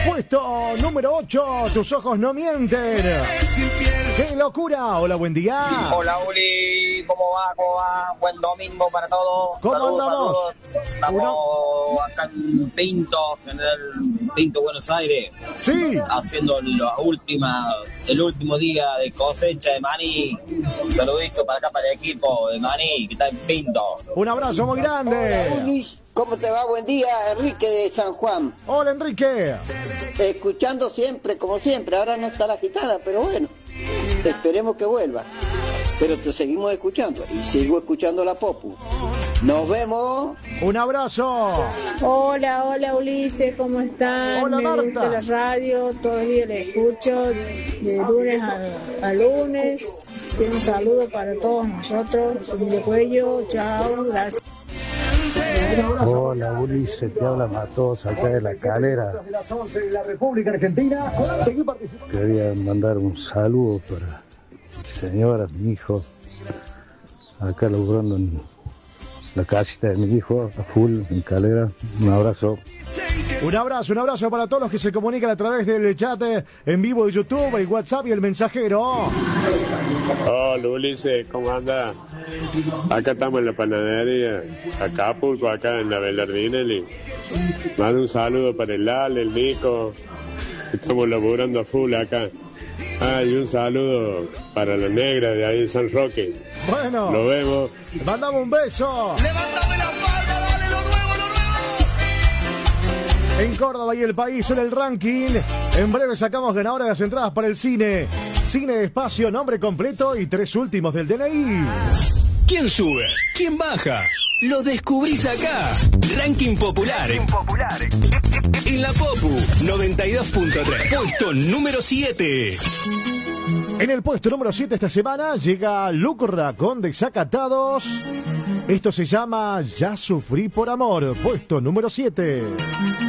Puesto número 8, tus ojos no mienten. ¡Qué locura! Hola, buen día. Hola, Uli, ¿cómo va? ¿Cómo va? Buen domingo para todos. ¿Cómo Saludos andamos? para todos. Estamos acá en Pinto, en el Pinto, Buenos Aires. Sí. Haciendo el último día de cosecha de maní. Un saludito para acá, para el equipo de maní que está en Pinto. Un abrazo muy grande. Hola, Luis, ¿cómo te va? Buen día, Enrique de San Juan. Hola, Enrique. Escuchando siempre, como siempre. Ahora no está la gitana, pero bueno, esperemos que vuelva. Pero te seguimos escuchando y sigo escuchando la Popu. Nos vemos. Un abrazo. Hola, hola Ulises, ¿cómo están? Hola, Me Marta. gusta la radio, todo el día la escucho, de lunes a lunes. Y un saludo para todos nosotros. Emilio Cuello, chao, gracias. Hola Ulises, te habla Matos acá de La Calera. Quería mandar un saludo para mi señora, mi hijo, acá laburando en la casita de mi hijo, a full, en Calera. Un abrazo. Un abrazo para todos los que se comunican a través del chat en vivo de YouTube, el WhatsApp y el mensajero. Hola Ulises, ¿cómo anda? Acá estamos en la panadería, Acapulco, acá en la Belardinelli. Mando un saludo para el Lal, el Nico, estamos laburando a full acá. Y un saludo para la negra de ahí de San Roque. Bueno, Lo vemos. le mandamos un beso. ¡Levántame la palma, dale lo nuevo, lo nuevo! En Córdoba y el país en el ranking. En breve sacamos ganadora de las entradas para el cine. Cine Espacio, nombre completo y 3 últimos del DNI. ¿Quién sube? ¿Quién baja? Lo descubrís acá. Ranking popular. En la Popu 92.3. Puesto número 7. En el puesto número 7 esta semana llega Lucra con Desacatados. Esto se llama Ya Sufrí por Amor. Puesto número 7.